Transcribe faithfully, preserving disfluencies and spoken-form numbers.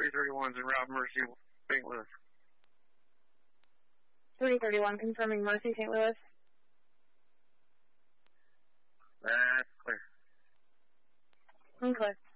three thirty-one's in Route Mercy, Saint Louis. three thirty-one, confirming Mercy, Saint Louis. That's clear. Okay.